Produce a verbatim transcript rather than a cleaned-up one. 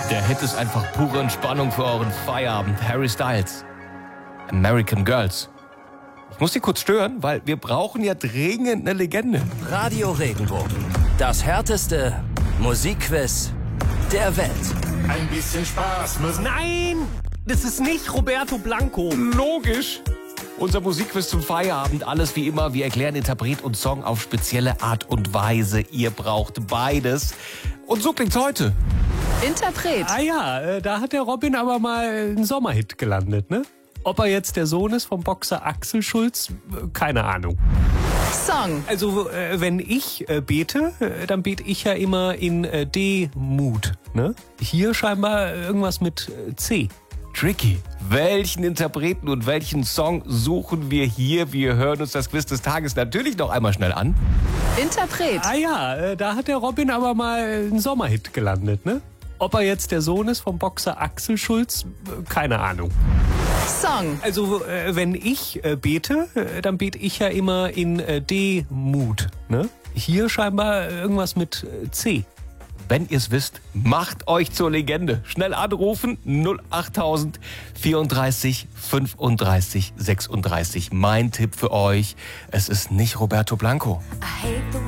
Der Hit ist einfach pure Entspannung für euren Feierabend. Harry Styles, American Girls. Ich muss Sie kurz stören, weil wir brauchen ja dringend eine Legende. Radio Regenbogen, das härteste Musikquiz der Welt. Ein bisschen Spaß muss... Nein, das ist nicht Roberto Blanco. Logisch. Unser Musikquiz zum Feierabend, alles wie immer. Wir erklären Interpret und Song auf spezielle Art und Weise. Ihr braucht beides. Und so klingt's heute. Interpret. Ah ja, äh, da hat der Robin aber mal einen Sommerhit gelandet, ne? Ob er jetzt der Sohn ist vom Boxer Axel Schulz, äh, keine Ahnung. Song. Also, äh, wenn ich äh, bete, äh, dann bete ich ja immer in äh, D-Mut, ne? Hier scheinbar irgendwas mit äh, C. Tricky. Welchen Interpreten und welchen Song suchen wir hier? Wir hören uns das Quiz des Tages natürlich noch einmal schnell an. Interpret. Ah ja, äh, da hat der Robin aber mal einen Sommerhit gelandet, ne? Ob er jetzt der Sohn ist vom Boxer Axel Schulz, äh, keine Ahnung. Song. Also, äh, wenn ich äh, bete, äh, dann bete ich ja immer in äh, D-Mut, ne? Hier scheinbar irgendwas mit äh, C. Wenn ihr es wisst, macht euch zur Legende. Schnell anrufen, null achttausend vierunddreißig fünfunddreißig sechsunddreißig. Mein Tipp für euch, es ist nicht Roberto Blanco.